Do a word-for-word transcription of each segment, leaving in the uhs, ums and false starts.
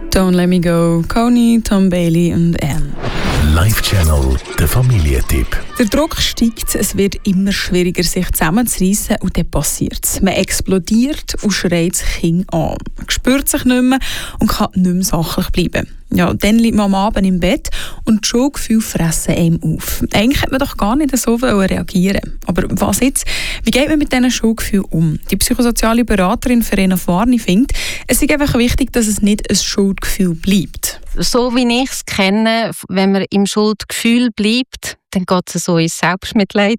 Don't Let Me Go, Coney, Tom Bailey und Anne. Live-Channel, der Familientipp. Der Druck steigt, es wird immer schwieriger, sich zusammenzureissen und dann passiert es. Man explodiert und schreit das Kind an. Man spürt sich nicht mehr und kann nicht mehr sachlich bleiben. Ja, dann liegt man am Abend im Bett und die Schuldgefühle fressen einem auf. Eigentlich hätte man doch gar nicht so reagieren. Aber was jetzt? Wie geht man mit diesen Schuldgefühlen um? Die psychosoziale Beraterin Verena Farni findet, es ist einfach wichtig, dass es nicht ein Schuldgefühl bleibt. So wie ich es kenne, wenn man im Schuldgefühl bleibt, dann geht es so ins Selbstmitleid.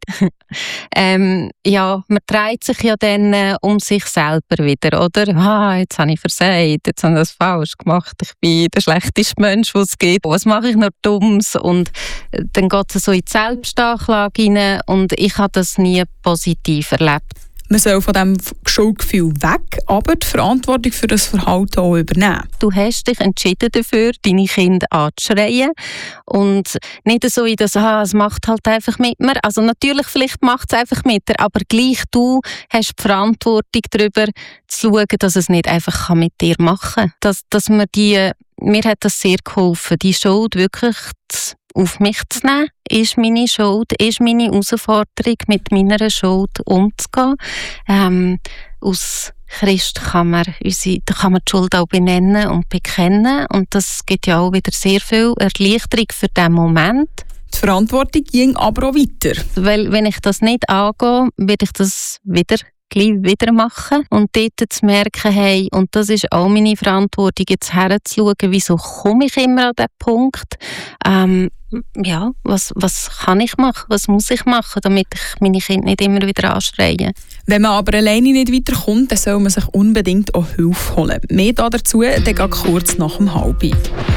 ähm, ja, man dreht sich ja dann äh, um sich selber wieder, oder? Ah, jetzt habe ich versagt, jetzt habe ich das falsch gemacht, ich bin der schlechteste Mensch, den es gibt. Was mache ich noch Dummes? Und äh, dann geht es so in die Selbstanklage hinein und ich habe das nie positiv erlebt. Man soll von diesem Schuldgefühl weg, aber die Verantwortung für das Verhalten auch übernehmen. Du hast dich entschieden dafür, deine Kinder anzuschreien und nicht so in das, ah, es macht halt einfach mit mir. Also natürlich, vielleicht macht es einfach mit dir, aber gleich du hast die Verantwortung darüber zu schauen, dass es nicht einfach mit dir machen kann. Dass, dass man die, mir hat das sehr geholfen, die Schuld wirklich zu auf mich zu nehmen, ist meine Schuld, ist meine Herausforderung, mit meiner Schuld umzugehen. Ähm, als Christ kann man, unsere, da kann man die Schuld auch benennen und bekennen und das gibt ja auch wieder sehr viel Erleichterung für diesen Moment. Die Verantwortung ging aber auch weiter. Weil wenn ich das nicht angehe, werde ich das wieder gleich wieder machen und dort zu merken, hey, und das ist auch meine Verantwortung, jetzt herzuschauen, wieso komme ich immer an diesen Punkt, ähm, ja, was, was kann ich machen, was muss ich machen, damit ich meine Kinder nicht immer wieder anschreie. Wenn man aber alleine nicht weiterkommt, dann soll man sich unbedingt auch Hilfe holen. Mehr dazu, dann geht kurz nach dem Halben.